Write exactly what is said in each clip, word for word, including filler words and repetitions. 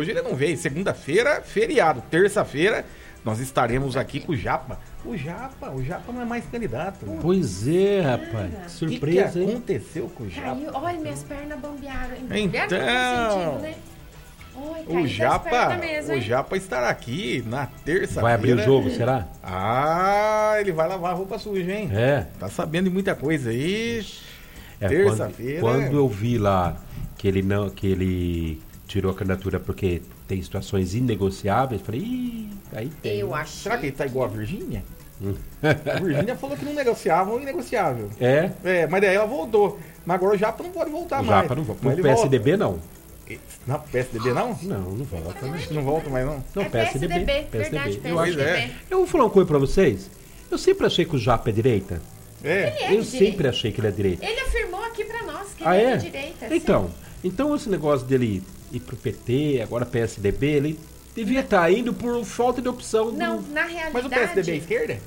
hoje ele não veio. Segunda-feira, feriado. Terça-feira, nós estaremos aqui com o Japa. O Japa, o Japa não é mais candidato. Né? Pois é, rapaz. Que surpresa, que que hein? aconteceu com o Japa? Caiu, olha, minhas pernas bambearam. Então, sentido, né? Oi, o Japa, mesmo, o Japa estará aqui na terça-feira. Vai abrir o jogo, será? Ah, ele vai lavar a roupa suja, hein? É. Tá sabendo de muita coisa aí. É, terça-feira. Quando, quando eu vi lá que ele não, que ele tirou a candidatura porque tem situações inegociáveis, falei, ih, aí tem. Eu acho. Será que ele tá igual a Virgínia? A Virgínia falou que não negociava o inegociável. É? É, mas daí ela voltou. Mas agora o Japa não pode voltar o mais. Japa não volta. No P S D B volta. Não. Não, P S D B não? Não, não volta. Não, não volta mais não. Não, é P S D B. P S D B, P S D B. verdade, Eu, acho, é. eu vou falar uma coisa pra vocês. Eu sempre achei que o Japa é direita. É. Ele é eu de sempre direita. achei que ele é direita. Ele afirmou aqui pra nós que ah, ele é? é de direita. Então, sim. então esse negócio dele ir pro P T, agora P S D B, ele devia estar indo por falta de opção. Não, do... na realidade... Mas o P S D B é esquerda?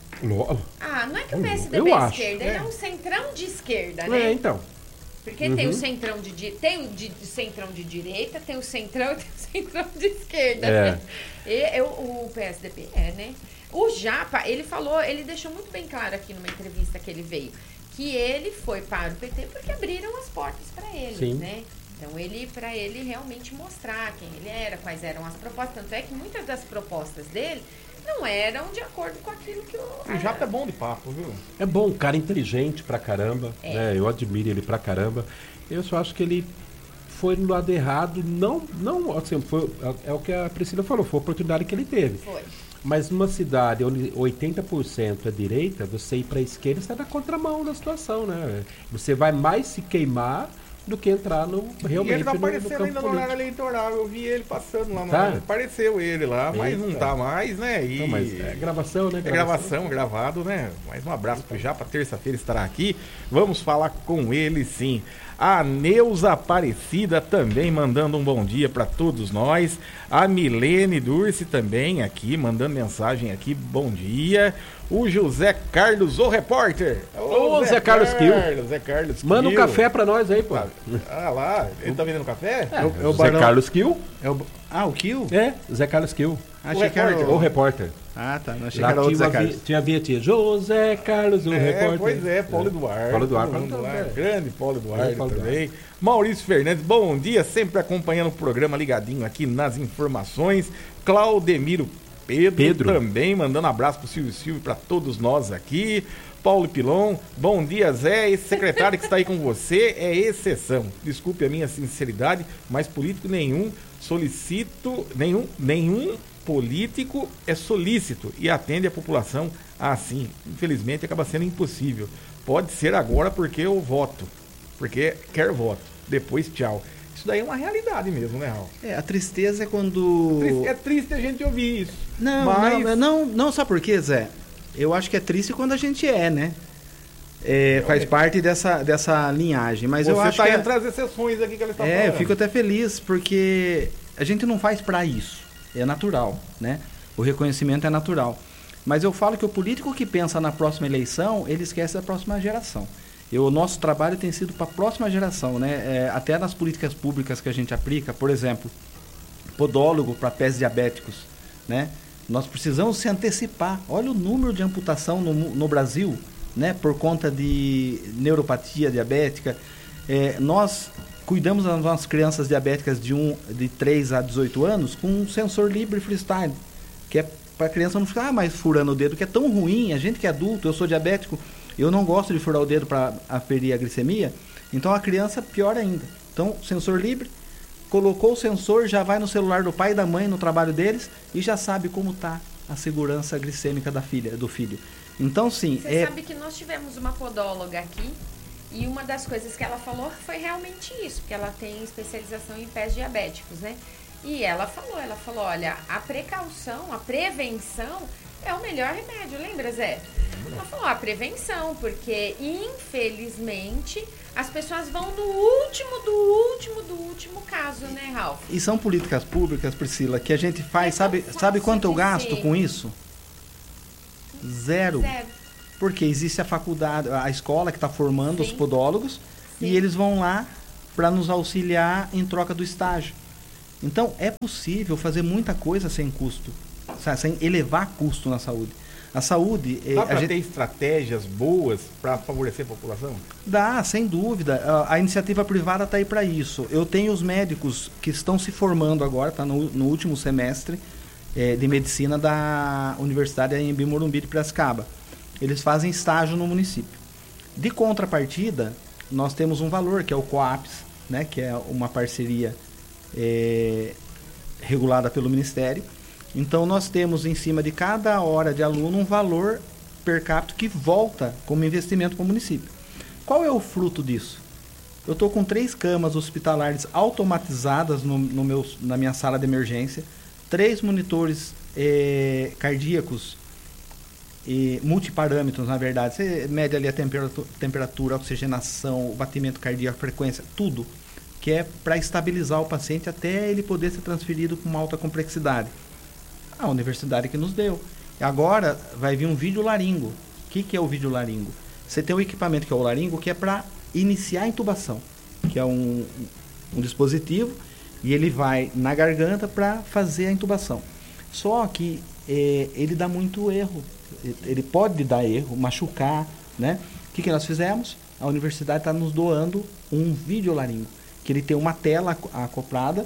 Ah, não é que o P S D B eu é acho. esquerda, É. ele é um centrão de esquerda, né? É, então. Porque Uhum. tem o centrão de, di- tem o de, de centrão de direita, tem o centrão e tem o centrão de esquerda. É. Né? E, eu, o P S D B é, né? O Japa, ele falou, ele deixou muito bem claro aqui numa entrevista que ele veio, que ele foi para o P T porque abriram as portas para ele, Sim. né? Então, ele, para ele realmente mostrar quem ele era, quais eram as propostas. Tanto é que muitas das propostas dele não eram de acordo com aquilo que o... O Japa é bom de papo, viu? É bom, um cara inteligente pra caramba. É. Né? Eu admiro ele pra caramba. Eu só acho que ele foi no lado errado. Não, não assim, foi, é o que a Priscila falou, foi a oportunidade que ele teve. Foi. Mas numa cidade onde oitenta por cento é direita, você ir pra esquerda, você está na contramão da situação, né? Você vai mais se queimar do que entrar no realmente E ele tá no, no aparecendo campo ainda no político. horário eleitoral. Eu vi ele passando lá no Tá? horário. Apareceu ele lá, mas não Eita. tá mais, né? E... Não, mas é gravação, né? É gravação, gravado, né? Mais um abraço pro Japa, terça-feira estará aqui. Vamos falar com ele, sim. A Neuza Aparecida também mandando um bom dia para todos nós. A Milene Durce também aqui, mandando mensagem aqui, bom dia. O José Carlos, o repórter. Ô, Zé Carlos Kiel. Zé Carlos Manda um Kiel. café pra nós aí, pô. Ah lá, ele tá vendendo café? É, É o- é o Zé Barão- Carlos Kiel? É o... Ah, o Kill? É, Zé Carlos Kiel. Achei que era repórter. O o... repórter. Ah, tá. Não achei Lá que era outro tinha, Zé uma vi- Carlos. tinha a vinhetinha. José Carlos, o É, repórter. pois é, Paulo Eduardo. Paulo Eduardo. Paulo Paulo Eduardo, Eduardo. grande Paulo Eduardo Paulo também. Maurício Fernandes, bom dia, sempre acompanhando o programa, ligadinho aqui nas informações. Claudemiro Pedro, Pedro. também mandando abraço pro Silvio Silvio, para todos nós aqui. Paulo Pilon, bom dia, Zé. Esse secretário que está aí com você é exceção. Desculpe a minha sinceridade, mas político nenhum solicito, nenhum, nenhum político é solícito e atende a população assim. Infelizmente acaba sendo impossível. Pode ser agora porque eu voto, porque quer voto. Depois tchau. Isso daí é uma realidade mesmo, né, Raul? É, a tristeza é quando... É triste a gente ouvir isso. Não, mas... não, não, não, sabe por quê, Zé? Eu acho que é triste quando a gente é, né? É, faz parte dessa, dessa linhagem. Mas Você eu acho tá que... é- entre as exceções aqui que ela está É, falando. eu fico até feliz porque a gente não faz pra isso. É natural, né? O reconhecimento é natural. Mas eu falo que o político que pensa na próxima eleição, ele esquece da próxima geração. E o nosso trabalho tem sido para a próxima geração, né? É, até nas políticas públicas que a gente aplica, por exemplo, podólogo para pés diabéticos, né? Nós precisamos se antecipar. Olha o número de amputação no, no Brasil, né? Por conta de neuropatia diabética. É, nós cuidamos das nossas crianças diabéticas de, um, de três a dezoito anos com um sensor Libre Freestyle, que é para a criança não ficar mais furando o dedo, que é tão ruim. A gente que é adulto, eu sou diabético, eu não gosto de furar o dedo para aferir a glicemia, então a criança pior ainda. Então, sensor Libre, colocou o sensor, já vai no celular do pai e da mãe no trabalho deles e já sabe como está a segurança glicêmica da filha, do filho. Então, sim... Você é... sabe que nós tivemos uma podóloga aqui e uma das coisas que ela falou foi realmente isso, porque ela tem especialização em pés diabéticos, né? E ela falou, ela falou, olha, a precaução, a prevenção é o melhor remédio, lembra, Zé? Ela falou, a prevenção, porque infelizmente as pessoas vão no último, do último, do último caso, né, Ralf? E são políticas públicas, Priscila, que a gente faz, É sabe, tão sabe fácil quanto eu de gasto ser. com isso? Zero. Zero. Porque existe a faculdade, a escola que está formando Sim. os podólogos Sim. e eles vão lá para nos auxiliar em troca do estágio. Então, é possível fazer muita coisa sem custo, sem elevar custo na saúde. A saúde... Dá para gente... ter estratégias boas para favorecer a população? Dá, sem dúvida. A, a iniciativa privada está aí para isso. Eu tenho os médicos que estão se formando agora, está no, no último semestre é, de medicina da Universidade Anhembi Morumbi de Piracicaba. Eles fazem estágio no município. De contrapartida, nós temos um valor, que é o COAPS, né, que é uma parceria é, regulada pelo Ministério. Então, nós temos em cima de cada hora de aluno um valor per capita que volta como investimento para o município. Qual é o fruto disso? Eu estou com três camas hospitalares automatizadas no, no meu, na minha sala de emergência, três monitores é, cardíacos e multiparâmetros, na verdade. Você mede ali a temperatura, temperatura, a oxigenação, o batimento cardíaco, a frequência, tudo, que é para estabilizar o paciente até ele poder ser transferido com uma alta complexidade. A universidade que nos deu. Agora vai vir um videolaringo. O que, que é o videolaringo? Você tem um equipamento que é o laringo, que é para iniciar a intubação, que é um, um dispositivo, e ele vai na garganta para fazer a intubação. Só que é, ele dá muito erro. Ele pode dar erro, machucar, né? O que, que nós fizemos? A universidade está nos doando um videolaringo, que ele tem uma tela acoplada,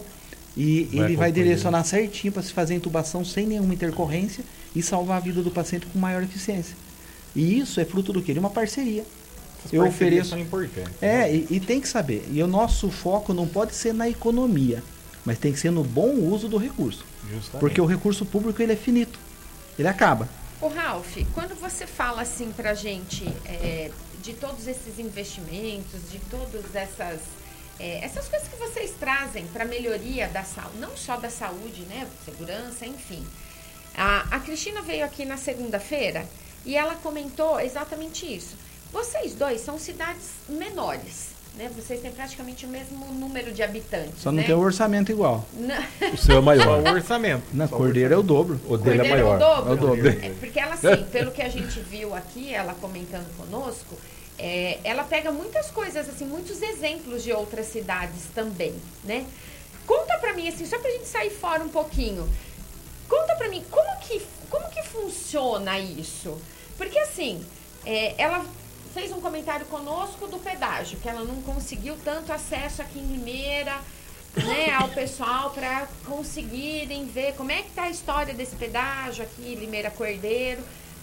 e vai ele vai direcionar certinho para se fazer a intubação sem nenhuma intercorrência e salvar a vida do paciente com maior eficiência. E isso é fruto do quê? De uma parceria. Essas eu ofereço. São importantes. É, né? e, e tem que saber. E o nosso foco não pode ser na economia, mas tem que ser no bom uso do recurso. Justamente. Porque o recurso público ele é finito. Ele acaba. Ô, Ralf, quando você fala assim pra gente é, de todos esses investimentos, de todas essas. É, essas coisas que vocês trazem para melhoria da saúde, não só da saúde, né, segurança, enfim. A, a Cristina veio aqui na segunda-feira e ela comentou exatamente isso. Vocês dois são cidades menores, né? Vocês têm praticamente o mesmo número de habitantes. Só não né? tem o orçamento igual. Não. O seu é maior. Só o orçamento. Na Só Cordeiro é o dobro. O dele é Cordeiro maior. É o dobro. É o dobro. É, porque ela, assim, pelo que a gente viu aqui, ela comentando conosco, é, ela pega muitas coisas, assim, muitos exemplos de outras cidades também, né? Conta pra mim, assim, só pra gente sair fora um pouquinho. Conta pra mim, como que, como que funciona isso? Porque, assim, é, ela fez um comentário conosco do pedágio, que ela não conseguiu tanto acesso aqui em Limeira, né, ao pessoal para conseguirem ver como é que tá a história desse pedágio aqui, Limeira Cordeiro.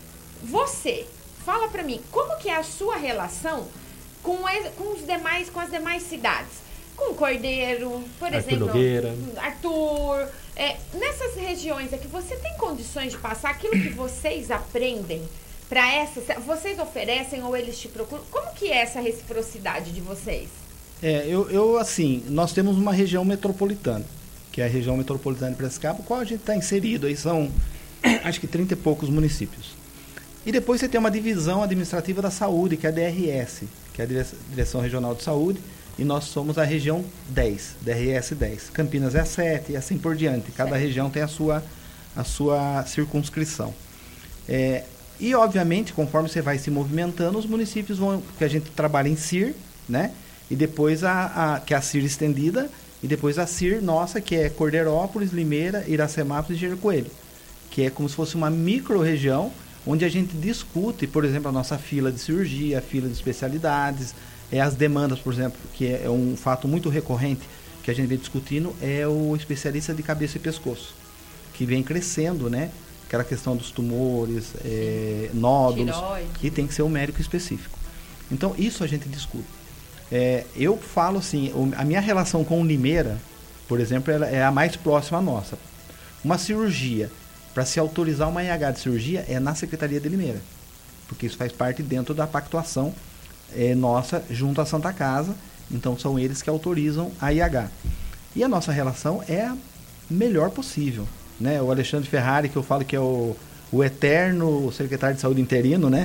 Você, fala para mim, como que é a sua relação com, com os demais, com as demais cidades? Com Cordeiro, por Arthur exemplo, Nogueira. Arthur, é, nessas regiões aqui, você tem condições de passar aquilo que vocês aprendem para essas, vocês oferecem ou eles te procuram? Como que é essa reciprocidade de vocês? É, eu, eu, assim, nós temos uma região metropolitana, que é a região metropolitana de Piracicaba, qual a gente está inserido, aí são, acho que trinta e poucos municípios. E depois você tem uma divisão administrativa da saúde, que é a D R S, que é a Direção Regional de Saúde, e nós somos a região dez, D R S dez. Campinas é a sete e assim por diante. Cada certo. Região tem a sua, a sua circunscrição. É, e, obviamente, conforme você vai se movimentando, os municípios vão, que a gente trabalha em C I R, né? E depois a, a, que é a C I R estendida, e depois a C I R nossa, que é Cordeirópolis, Limeira, Iracemápolis e Engenheiro Coelho, que é como se fosse uma micro-região, onde a gente discute, por exemplo, a nossa fila de cirurgia, a fila de especialidades, é, as demandas, por exemplo, que é, é um fato muito recorrente que a gente vem discutindo, é o especialista de cabeça e pescoço, que vem crescendo, né? Aquela questão dos tumores, é, nódulos, Tiroide. Que tem que ser um médico específico. Então, isso a gente discute. É, eu falo assim, a minha relação com o Limeira, por exemplo, ela é a mais próxima à nossa. Uma cirurgia, para se autorizar uma I H de cirurgia, é na Secretaria de Limeira, porque isso faz parte dentro da pactuação é, nossa junto à Santa Casa, então são eles que autorizam a I H. E a nossa relação é a melhor possível, né? O Alexandre Ferrari, que eu falo que é o, o eterno secretário de saúde interino, né?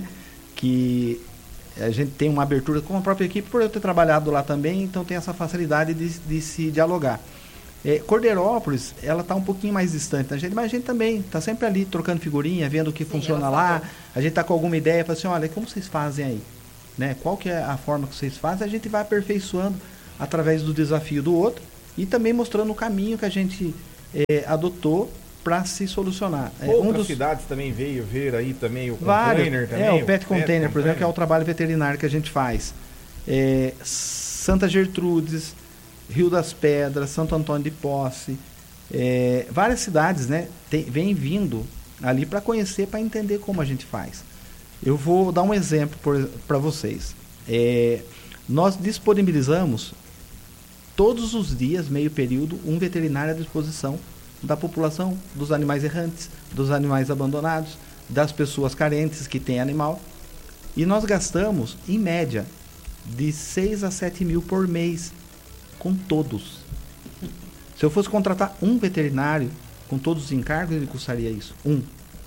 Que a gente tem uma abertura com a própria equipe, por eu ter trabalhado lá também, então tem essa facilidade de, de se dialogar. É, Cordeirópolis, ela está um pouquinho mais distante da gente, mas a gente também está sempre ali trocando figurinha, vendo o que Sim, funciona lá. A gente está com alguma ideia, fala assim, olha, como vocês fazem aí? Né? Qual que é a forma que vocês fazem? A gente vai aperfeiçoando através do desafio do outro e também mostrando o caminho que a gente é, adotou para se solucionar. É, Outras um dos... cidades também veio ver aí também o Vários, container também. é, o o pet container, container, por exemplo, que é o trabalho veterinário que a gente faz. É, Santa Gertrudes, Rio das Pedras, Santo Antônio de Posse, é, várias cidades, né, tem, vem vindo ali para conhecer, para entender como a gente faz. Eu vou dar um exemplo para vocês. É, nós disponibilizamos todos os dias, meio período, um veterinário à disposição da população, dos animais errantes, dos animais abandonados, das pessoas carentes que têm animal. E nós gastamos, em média, de seis a sete mil por mês com todos. Se eu fosse contratar um veterinário com todos os encargos, ele custaria isso. Um.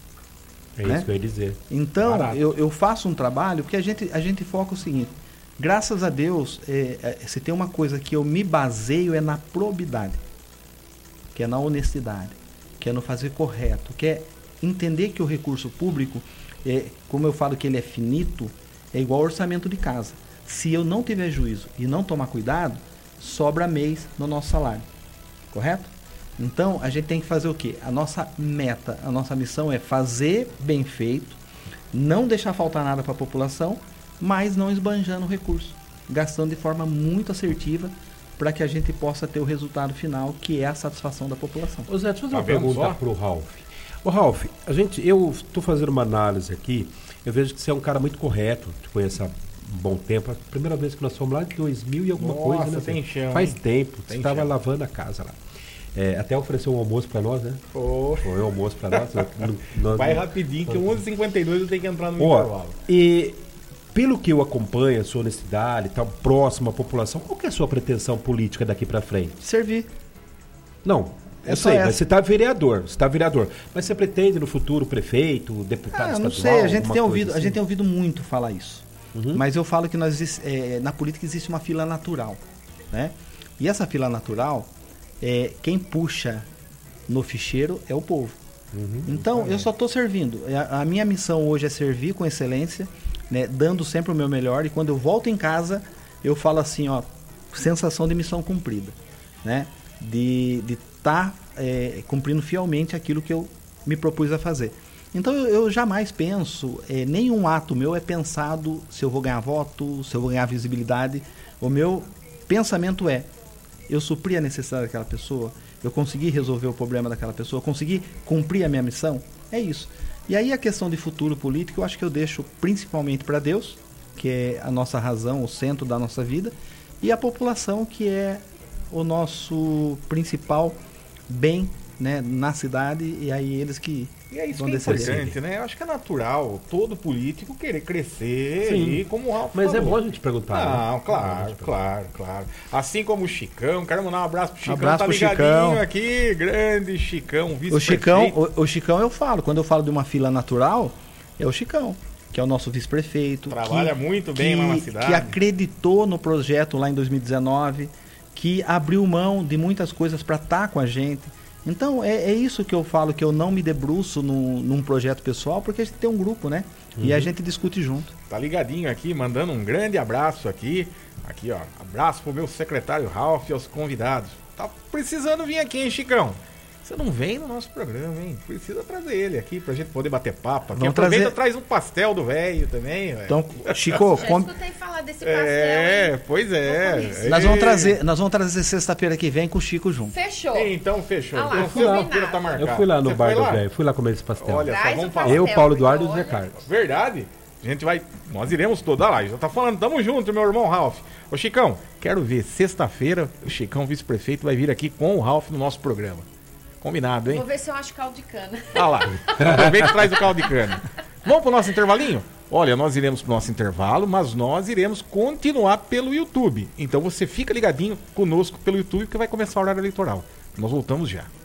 É né? isso que eu ia dizer. Então, eu, eu faço um trabalho porque a gente, a gente foca o seguinte. Graças a Deus, é, é, se tem uma coisa que eu me baseio é na probidade, que é na honestidade, que é no fazer correto, que é entender que o recurso público, é, como eu falo que ele é finito, é igual ao orçamento de casa. Se eu não tiver juízo e não tomar cuidado, sobra mês no nosso salário. Correto? Então, a gente tem que fazer o quê? A nossa meta, a nossa missão é fazer bem feito, não deixar faltar nada para a população, mas não esbanjando o recurso, gastando de forma muito assertiva para que a gente possa ter o resultado final, que é a satisfação da população. Ô Zé, deixa eu fazer Tá uma vendo pergunta só? para o Ralf. Ô Ralf, a gente, eu estou fazendo uma análise aqui, eu vejo que você é um cara muito correto, te conheço há um bom tempo. A primeira vez que nós fomos lá em dois mil e alguma Nossa, coisa, né? tem chão, Faz hein? tempo, Tem você estava chão. lavando a casa lá. É, até ofereceu um almoço para nós, né? Pô, Foi um almoço para nós. nós vai rapidinho, que onze e cinquenta e dois eu tenho que entrar no Ó, intervalo. e pelo que eu acompanho, a sua honestidade, tal, próximo à população, qual que é a sua pretensão política daqui para frente? Servir. Não, É eu só sei, essa. mas você está vereador, você tá vereador. Mas você pretende no futuro prefeito, deputado Ah, eu não estadual? sei, a gente, alguma tem coisa ouvido, assim? a gente tem ouvido muito falar isso. Uhum. Mas eu falo que nós, é, na política existe uma fila natural. Né? E essa fila natural, é, quem puxa no ficheiro é o povo. Uhum. Então, eu só estou servindo. A, a minha missão hoje é servir com excelência, né, dando sempre o meu melhor. E quando eu volto em casa, eu falo assim, ó, sensação de missão cumprida. Né? De estar é, cumprindo fielmente aquilo que eu me propus a fazer. Então, eu, eu jamais penso, é, nenhum ato meu é pensado se eu vou ganhar voto, se eu vou ganhar visibilidade. O meu pensamento é, eu supri a necessidade daquela pessoa, eu consegui resolver o problema daquela pessoa, eu consegui cumprir a minha missão, é isso. E aí a questão de futuro político, eu acho que eu deixo principalmente para Deus, que é a nossa razão, o centro da nossa vida, e a população, que é o nosso principal bem, né, na cidade, e aí eles que E é isso vão que é decidir. importante, né? Eu acho que é natural todo político querer crescer Sim. e como o Ralf Mas é falou. bom a gente perguntar. Não, né? claro, claro, claro. Assim como o Chicão, quero mandar um abraço pro Chicão, abraço tá pro ligadinho Chicão. aqui, grande Chicão, vice-prefeito. O Chicão, o, o Chicão eu falo, quando eu falo de uma fila natural, é o Chicão, que é o nosso vice-prefeito. Trabalha que, muito bem que, lá na cidade. Que acreditou no projeto lá em dois mil e dezenove, que abriu mão de muitas coisas para estar com a gente. Então, é, é isso que eu falo, que eu não me debruço num, num projeto pessoal, porque a gente tem um grupo, né? Uhum. E a gente discute junto. Tá ligadinho aqui, mandando um grande abraço aqui. Aqui, ó. Abraço pro meu secretário Ralf e aos convidados. Tá precisando vir aqui, hein, Chicão? Você não vem no nosso programa, hein? Precisa trazer ele aqui pra gente poder bater papo. Aqui Vamos aproveita, trazer- traz um pastel do velho também, velho. Então, Chico, Já com- escutei falar desse pastel, É, hein? pois é. nós vamos Ei. trazer, nós vamos trazer sexta-feira que vem com o Chico junto. Fechou. Então, fechou. Ah lá, Então, fui lá. segunda-feira tá marcado. Eu fui lá no Você bar foi do lá? velho, fui lá comer esse pastel. Olha, só Traz vamos o falar. pastel, eu, Paulo porque Eduardo e o olha- Zé Carlos. Verdade? A gente vai. Nós iremos toda lá. Já tá falando, tamo junto, meu irmão Ralf. Ô, Chicão, quero ver. Sexta-feira, o Chicão, vice-prefeito, vai vir aqui com o Ralf no nosso programa. Combinado, hein? Vou ver se eu acho caldo de cana. Ah lá. Aproveita e traz o caldo de cana. Vamos pro nosso intervalinho? Olha, nós iremos pro nosso intervalo, mas nós iremos continuar pelo YouTube. Então você fica ligadinho conosco pelo YouTube, que vai começar o horário eleitoral. Nós voltamos já.